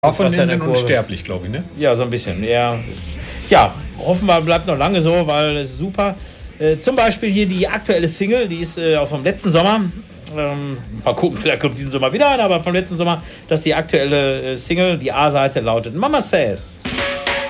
War von innen unsterblich, glaube ich, ne? Ja, so ein bisschen. Ja, hoffen wir, bleibt noch lange so, weil es ist super. Zum Beispiel hier die aktuelle Single, die ist auch vom letzten Sommer. Mal gucken, vielleicht kommt diesen Sommer wieder ein, aber vom letzten Sommer, das ist die aktuelle Single. Die A-Seite lautet Mama Says.